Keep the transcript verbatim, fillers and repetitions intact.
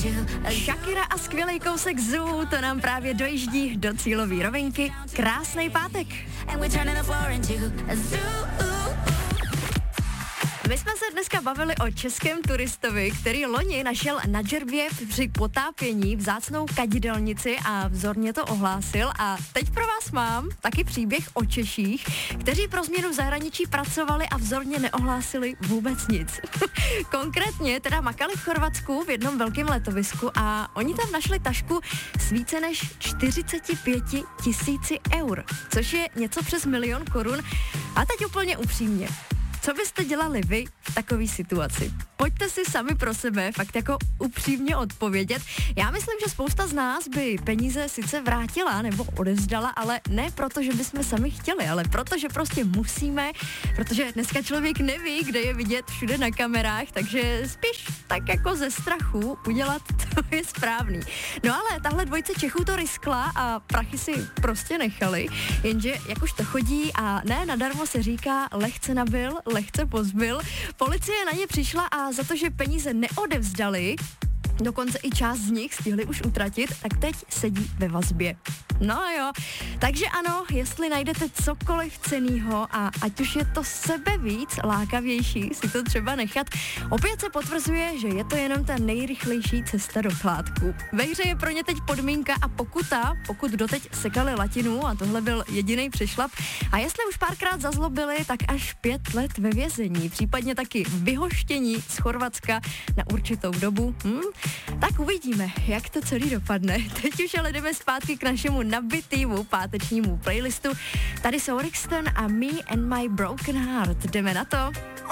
Shakira a skvělý kousek Zoo, to nám právě dojíždí do cílové rovinky. Krásnej pátek. My jsme se dneska bavili o českém turistovi, který loni našel na Džerbě při potápění vzácnou kadidelnici a vzorně to ohlásil. A teď pro vás mám taky příběh o Češích, kteří pro změnu v zahraničí pracovali a vzorně neohlásili vůbec nic. Konkrétně teda makali v Chorvatsku v jednom velkém letovisku a oni tam našli tašku s více než čtyřicet pět tisíci eur, což je něco přes milion korun. A teď úplně upřímně. Co byste dělali vy v takové situaci? Pojďte si sami pro sebe fakt jako upřímně odpovědět. Já myslím, že spousta z nás by peníze sice vrátila nebo odevzdala, ale ne proto, že bychom sami chtěli, ale proto, že prostě musíme, protože dneska člověk neví, kde je vidět všude na kamerách, takže spíš tak jako ze strachu udělat to je správný. No ale tahle dvojice Čechů to riskla a prachy si prostě nechali, jenže jak už to chodí a ne nadarmo se říká lehce nabil, lehce pozbyl. Policie na ně přišla a za to, že peníze neodevzdali, dokonce i část z nich stihli už utratit, tak teď sedí ve vazbě. No jo, takže ano, jestli najdete cokoliv cenného a ať už je to sebe víc lákavější si to třeba nechat, opět se potvrzuje, že je to jenom ta nejrychlejší cesta do chládku. Ve hře je pro ně teď podmínka a pokuta, pokud doteď sekali latinu a tohle byl jediný přešlap. A jestli už párkrát zazlobili, tak až pět let ve vězení, případně taky vyhoštění z Chorvatska na určitou dobu. Hm? Tak uvidíme, jak to celý dopadne. Teď už ale jdeme zpátky k našemu nabitýmu pátečnímu playlistu. Tady jsou Rixton a Me and My Broken Heart. Jdeme na to.